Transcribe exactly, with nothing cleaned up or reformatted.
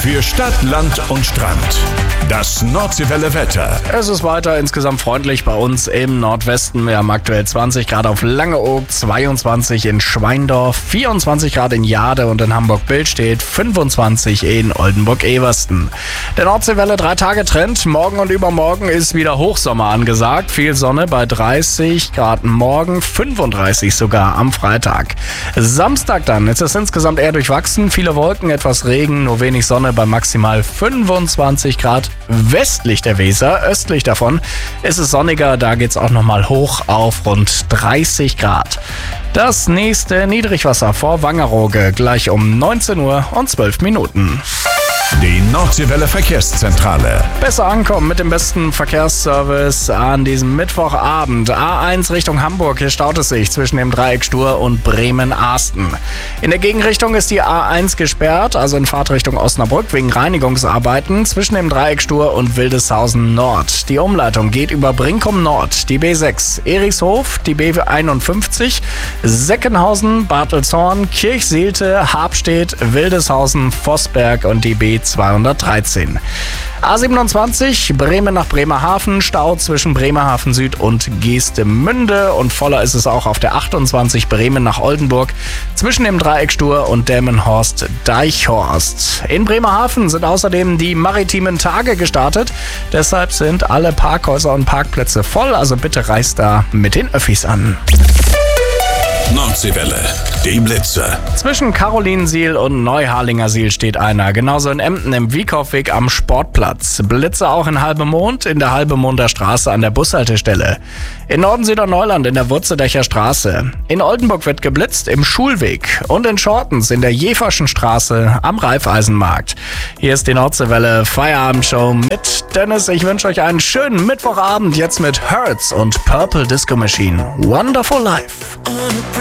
Für Stadt, Land und Strand. Das Nordseewelle Wetter. Es ist weiter insgesamt freundlich bei uns im Nordwesten. Wir haben aktuell zwanzig Grad auf Langeoog, zweiundzwanzig in Schweindorf, vierundzwanzig Grad in Jade und in Hamburg-Billstedt, fünfundzwanzig in Oldenburg-Eversten. Der Nordseewelle drei-Tage-Trend. Morgen und übermorgen ist wieder Hochsommer angesagt. Viel Sonne bei dreißig Grad morgen, fünfunddreißig sogar am Freitag. Samstag dann ist es insgesamt eher durchwachsen. Viele Wolken, etwas Regen, nur wenig Sonne bei maximal fünfundzwanzig Grad. Westlich der Weser, östlich davon ist es sonniger, da geht's auch nochmal hoch auf rund dreißig Grad. Das nächste Niedrigwasser vor Wangerooge gleich um neunzehn Uhr und zwölf Minuten. Die Nordseewelle Verkehrszentrale. Besser ankommen mit dem besten Verkehrsservice an diesem Mittwochabend. A eins Richtung Hamburg, hier staut es sich zwischen dem Dreieck Stur und Bremen-Ahsten. In der Gegenrichtung ist die A eins gesperrt, also in Fahrtrichtung Osnabrück wegen Reinigungsarbeiten zwischen dem Dreieck Stur und Wildeshausen Nord. Die Umleitung geht über Brinkum Nord, die B sechs, Erichshof, die B einundfünfzig, Seckenhausen, Bartelshorn, Kirchseelte, Habstedt, Wildeshausen, Vossberg und die B zweihundertdreizehn. A siebenundzwanzig, Bremen nach Bremerhaven, Stau zwischen Bremerhaven Süd und Geestemünde und voller ist es auch auf der achtundzwanzig, Bremen nach Oldenburg, zwischen dem Dreieck Stur und Delmenhorst-Deichhorst. In Bremerhaven sind außerdem die maritimen Tage gestartet, deshalb sind alle Parkhäuser und Parkplätze voll, also bitte reist da mit den Öffis an. Nordseewelle, die Blitze. Zwischen Carolinensiel und Neuharlingersiel steht einer. Genauso in Emden im Wiekaufweg am Sportplatz. Blitze auch in Halbemond, in der Halbemonder Straße an der Bushaltestelle. In Nordensüderneuland in der Wurzedecher Straße. In Oldenburg wird geblitzt im Schulweg. Und in Schortens in der Jeferschen Straße am Raiffeisenmarkt. Hier ist die Nordseewelle Feierabendshow mit Dennis. Ich wünsche euch einen schönen Mittwochabend jetzt mit Hurts und Purple Disco Machine. Wonderful Life.